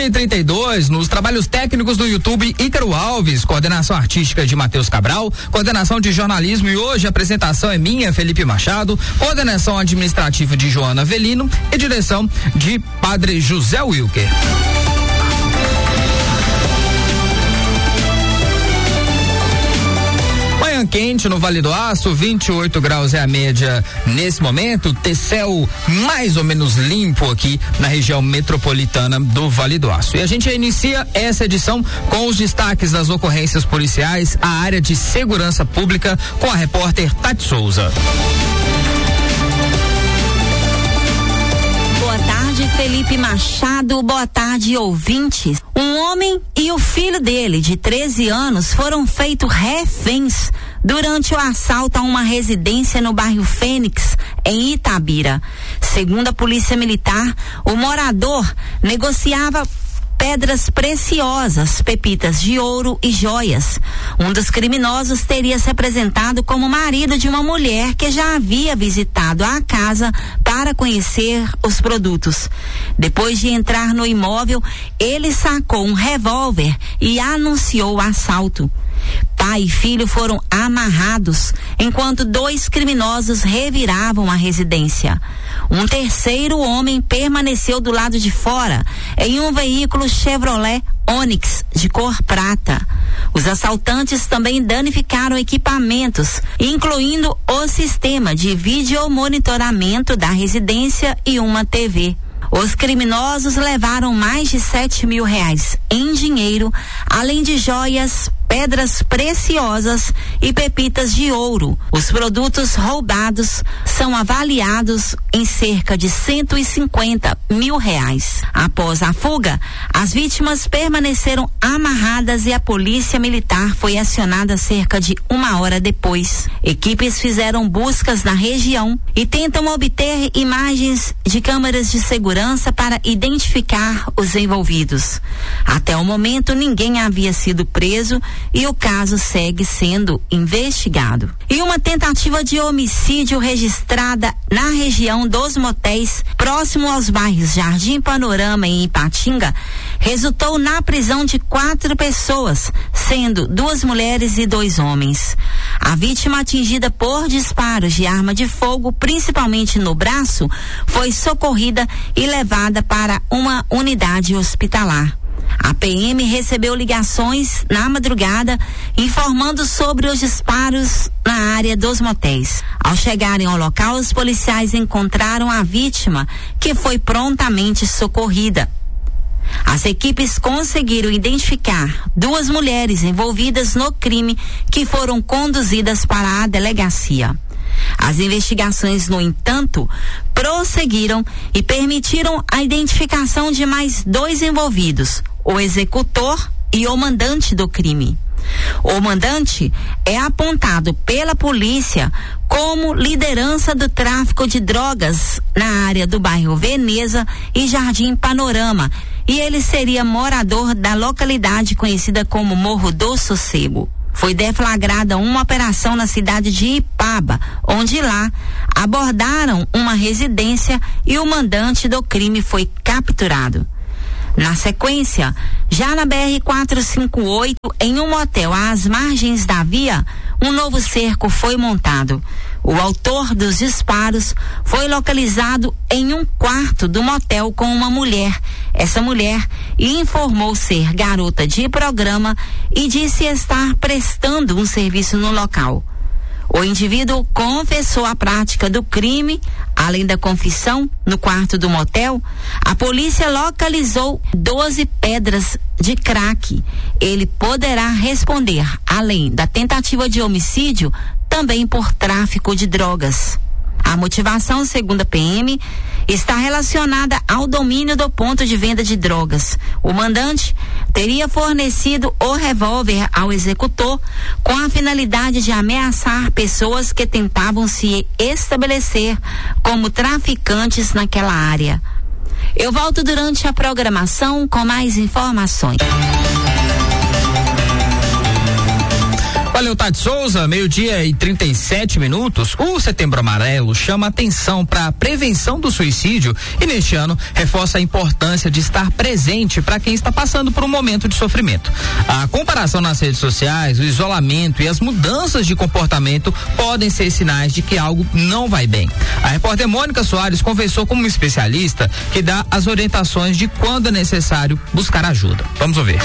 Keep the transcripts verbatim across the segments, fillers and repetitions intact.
e trinta e dois, nos trabalhos técnicos do YouTube, Ícaro Alves, coordenação artística de Matheus Cabral, coordenação de jornalismo, e hoje a apresentação é minha, Felipe Machado, coordenação administrativa de Joana Avelino e direção de Padre José Wilker. Quente no Vale do Aço, vinte e oito graus é a média nesse momento, céu mais ou menos limpo aqui na região metropolitana do Vale do Aço. E a gente inicia essa edição com os destaques das ocorrências policiais, a área de segurança pública, com a repórter Tati Souza. Boa tarde, Felipe Machado. Boa tarde, ouvintes. Um homem e o filho dele, de treze anos, foram feitos reféns durante o assalto a uma residência no bairro Fênix, em Itabira. Segundo a Polícia Militar, o morador negociava pedras preciosas, pepitas de ouro e joias. Um dos criminosos teria se apresentado como marido de uma mulher que já havia visitado a casa para conhecer os produtos. Depois de entrar no imóvel, ele sacou um revólver e anunciou o assalto. Pai e filho foram amarrados, enquanto dois criminosos reviravam a residência. Um terceiro homem permaneceu do lado de fora, em um veículo Chevrolet Onix de cor prata. Os assaltantes também danificaram equipamentos, incluindo o sistema de videomonitoramento da residência e uma T V. Os criminosos levaram mais de sete mil reais em dinheiro, além de joias, pedras preciosas e pepitas de ouro. Os produtos roubados são avaliados em cerca de cento e cinquenta mil reais. Após a fuga, as vítimas permaneceram amarradas e a polícia militar foi acionada cerca de uma hora depois. Equipes fizeram buscas na região e tentam obter imagens de câmeras de segurança para identificar os envolvidos. Até o momento, ninguém havia sido preso e o caso segue sendo investigado. E uma tentativa de homicídio registrada na região dos motéis, próximo aos bairros Jardim Panorama e Ipatinga, resultou na prisão de quatro pessoas, sendo duas mulheres e dois homens. A vítima, atingida por disparos de arma de fogo, principalmente no braço, foi socorrida e levada para uma unidade hospitalar. A P M recebeu ligações na madrugada informando sobre os disparos na área dos motéis. Ao chegarem ao local, os policiais encontraram a vítima, que foi prontamente socorrida. As equipes conseguiram identificar duas mulheres envolvidas no crime, que foram conduzidas para a delegacia. As investigações, no entanto, prosseguiram e permitiram a identificação de mais dois envolvidos, o executor e o mandante do crime. O mandante é apontado pela polícia como liderança do tráfico de drogas na área do bairro Veneza e Jardim Panorama, e ele seria morador da localidade conhecida como Morro do Sossego. Foi deflagrada uma operação na cidade de Ipaba, onde lá abordaram uma residência e o mandante do crime foi capturado. Na sequência, já na B R quatrocentos e cinquenta e oito, em um motel às margens da via, um novo cerco foi montado. O autor dos disparos foi localizado em um quarto do motel com uma mulher. Essa mulher informou ser garota de programa e disse estar prestando um serviço no local. O indivíduo confessou a prática do crime. Além da confissão, no quarto do motel, a polícia localizou doze pedras de crack. Ele poderá responder, além da tentativa de homicídio, também por tráfico de drogas. A motivação, segundo a P M, está relacionada ao domínio do ponto de venda de drogas. O mandante teria fornecido o revólver ao executor com a finalidade de ameaçar pessoas que tentavam se estabelecer como traficantes naquela área. Eu volto durante a programação com mais informações. Valeu, Tati Souza, meio-dia e trinta e sete minutos. O Setembro Amarelo chama atenção para a prevenção do suicídio e neste ano reforça a importância de estar presente para quem está passando por um momento de sofrimento. A comparação nas redes sociais, o isolamento e as mudanças de comportamento podem ser sinais de que algo não vai bem. A repórter Mônica Soares conversou com um especialista que dá as orientações de quando é necessário buscar ajuda. Vamos ouvir.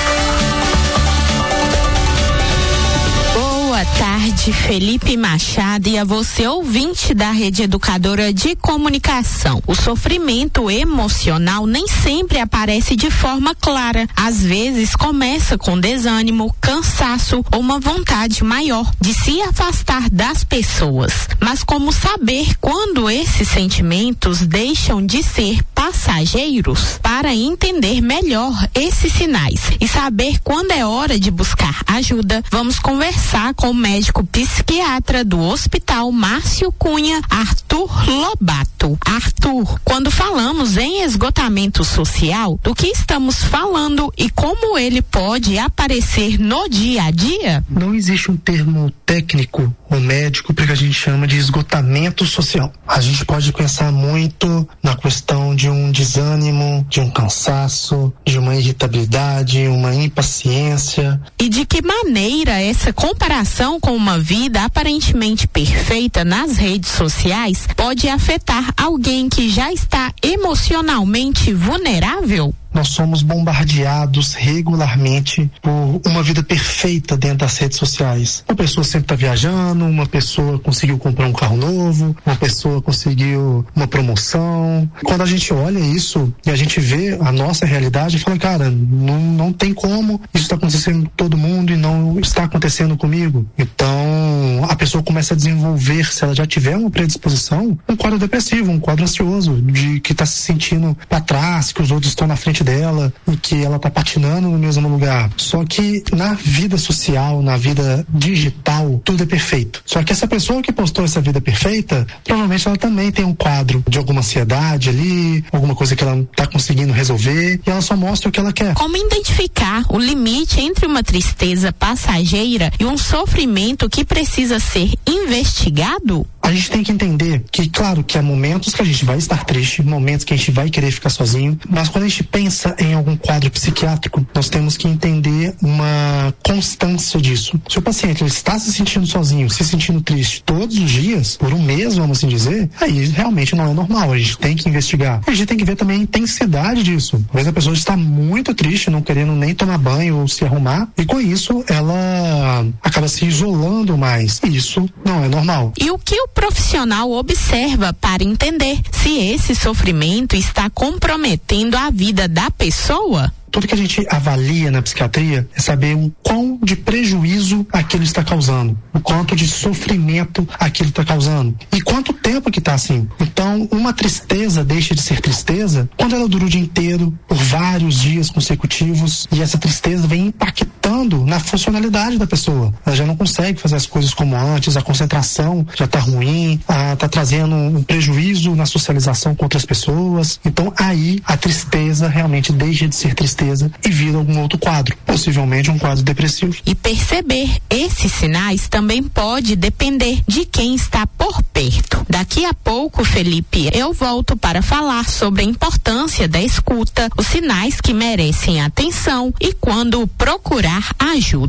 Boa tarde, Felipe Machado, e a você, ouvinte da Rede Educadora de Comunicação. O sofrimento emocional nem sempre aparece de forma clara. Às vezes começa com desânimo, cansaço ou uma vontade maior de se afastar das pessoas. Mas como saber quando esses sentimentos deixam de ser passageiros? Para entender melhor esses sinais e saber quando é hora de buscar ajuda, vamos conversar com o médico psiquiatra do Hospital Márcio Cunha, Arthur Lobato. Arthur, quando falamos em esgotamento social, do que estamos falando e como ele pode aparecer no dia a dia? Não existe um termo técnico ou médico para que a gente chama de esgotamento social. A gente pode pensar muito na questão de um desânimo, de um cansaço, de uma irritabilidade, uma impaciência. E de que maneira essa comparação com uma vida aparentemente perfeita nas redes sociais pode afetar alguém que já está emocionalmente vulnerável? Nós somos bombardeados regularmente por uma vida perfeita dentro das redes sociais. Uma pessoa sempre está viajando, uma pessoa conseguiu comprar um carro novo, uma pessoa conseguiu uma promoção. Quando a gente olha isso e a gente vê a nossa realidade, fala, cara, não, não tem como isso está acontecendo com todo mundo e não está acontecendo comigo. Então, a pessoa começa a desenvolver, se ela já tiver uma predisposição, um quadro depressivo, um quadro ansioso, de que está se sentindo para trás, que os outros estão na frente dela e que ela tá patinando no mesmo lugar. Só que na vida social, na vida digital, tudo é perfeito. Só que essa pessoa que postou essa vida perfeita, provavelmente ela também tem um quadro de alguma ansiedade ali, alguma coisa que ela não tá conseguindo resolver, e ela só mostra o que ela quer. Como identificar o limite entre uma tristeza passageira e um sofrimento que precisa ser investigado? A gente tem que entender que, claro, que há momentos que a gente vai estar triste, momentos que a gente vai querer ficar sozinho, mas quando a gente pensa em algum quadro psiquiátrico, nós temos que entender uma constância disso. Se o paciente ele está se sentindo sozinho, se sentindo triste todos os dias, por um mês, vamos assim dizer, aí realmente não é normal, a gente tem que investigar. A gente tem que ver também a intensidade disso. Às vezes a pessoa está muito triste, não querendo nem tomar banho ou se arrumar, e com isso ela acaba se isolando mais. E isso não é normal. E o que o profissional observa para entender se esse sofrimento está comprometendo a vida da pessoa? Tudo que a gente avalia na psiquiatria é saber o quão de prejuízo aquilo está causando, o quanto de sofrimento aquilo está causando e quanto tempo que está assim. Então, uma tristeza deixa de ser tristeza quando ela dura o dia inteiro, por vários dias consecutivos, e essa tristeza vem impactando na funcionalidade da pessoa. Ela já não consegue fazer as coisas como antes, a concentração já está ruim, está trazendo um prejuízo na socialização com outras pessoas. Então, aí a tristeza realmente deixa de ser tristeza e vira algum outro quadro, possivelmente um quadro depressivo. E perceber esses sinais também pode depender de quem está por perto. Daqui a pouco, Felipe, eu volto para falar sobre a importância da escuta, os sinais que merecem atenção e quando procurar ajuda.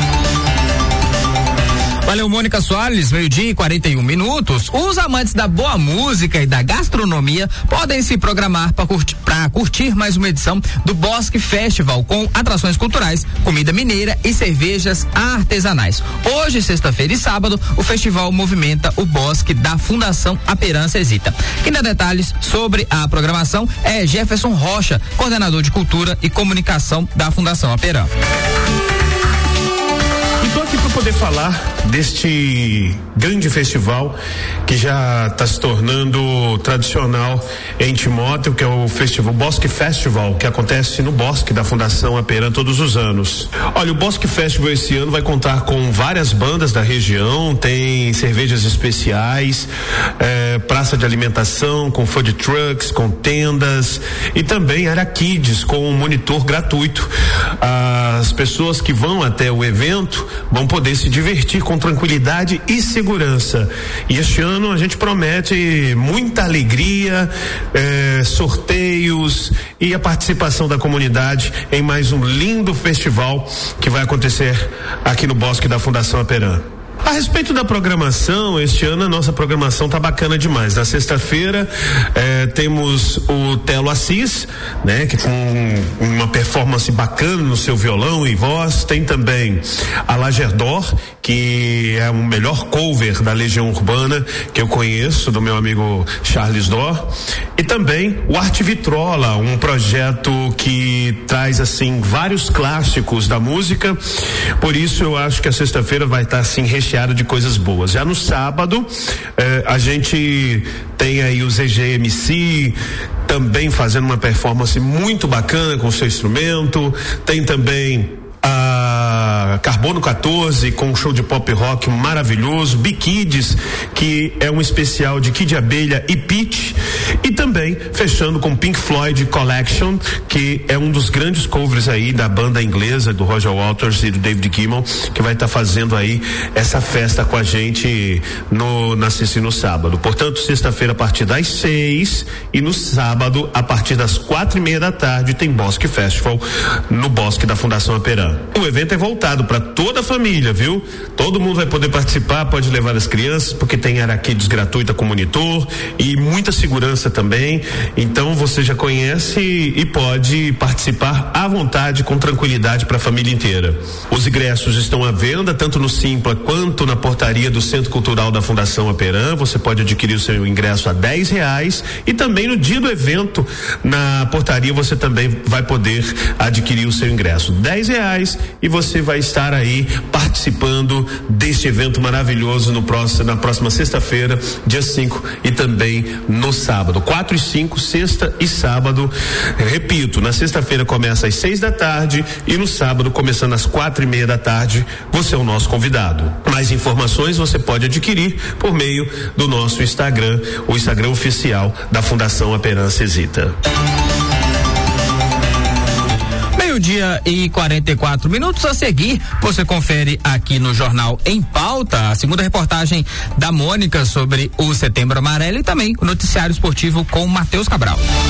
Valeu, Mônica Soares, meio-dia e quarenta e um minutos. Os amantes da boa música e da gastronomia podem se programar para curtir, pra curtir mais uma edição do Bosque Festival, com atrações culturais, comida mineira e cervejas artesanais. Hoje, sexta-feira e sábado, o festival movimenta o Bosque da Fundação Aperan Cesita. Quem dá detalhes sobre a programação é Jefferson Rocha, coordenador de Cultura e Comunicação da Fundação Aperan. Estou aqui para poder falar deste grande festival que já está se tornando tradicional em Timóteo, que é o festival Bosque Festival, que acontece no Bosque da Fundação Aperan todos os anos. Olha, o Bosque Festival esse ano vai contar com várias bandas da região, tem cervejas especiais, eh, praça de alimentação com food trucks, com tendas e também área kids com um monitor gratuito. As pessoas que vão até o evento vão poder se divertir com tranquilidade e segurança. E este ano a gente promete muita alegria, eh, sorteios e a participação da comunidade em mais um lindo festival que vai acontecer aqui no Bosque da Fundação Aperam. A respeito da programação, este ano a nossa programação tá bacana demais. Na sexta-feira eh, temos o Telo Assis, né, que com uma performance bacana no seu violão e voz. Tem também a Lagerdor, que é o melhor cover da Legião Urbana que eu conheço, do meu amigo Charles Dor. E também o Arte Vitrola, um projeto que traz assim vários clássicos da música. Por isso eu acho que a sexta-feira vai estar assim recheada de coisas boas. Já no sábado, eh, a gente tem aí o Z G M C também fazendo uma performance muito bacana com o seu instrumento. Tem também a Carbono quatorze com um show de pop rock maravilhoso, Bikids, que é um especial de Kid Abelha e Peach, e também fechando com Pink Floyd Collection, que é um dos grandes covers aí da banda inglesa do Roger Waters e do David Gilmour, que vai estar tá fazendo aí essa festa com a gente no na sexta e no sábado. Portanto, sexta-feira a partir das seis e no sábado a partir das quatro e meia da tarde tem Bosque Festival no Bosque da Fundação Aperam. O evento é voltado para toda a família, viu? Todo mundo vai poder participar, pode levar as crianças, porque tem Araquides gratuita com monitor e muita segurança também. Então você já conhece e pode participar à vontade, com tranquilidade, para a família inteira. Os ingressos estão à venda tanto no Simpla quanto na portaria do Centro Cultural da Fundação Aperam. Você pode adquirir o seu ingresso a dez reais, e também no dia do evento na portaria você também vai poder adquirir o seu ingresso. dez reais e você vai estar aí participando deste evento maravilhoso no próximo, na próxima sexta-feira, dia cinco, e também no sábado, quatro e cinco, sexta e sábado. Repito, na sexta-feira começa às seis da tarde e no sábado, começando às quatro e meia da tarde, você é o nosso convidado. Mais informações você pode adquirir por meio do nosso Instagram, o Instagram oficial da Fundação Aperam Cesita. Meio-dia e quarenta e quatro minutos. A seguir, você confere aqui no Jornal em Pauta a segunda reportagem da Mônica sobre o Setembro Amarelo e também o noticiário esportivo com Matheus Cabral.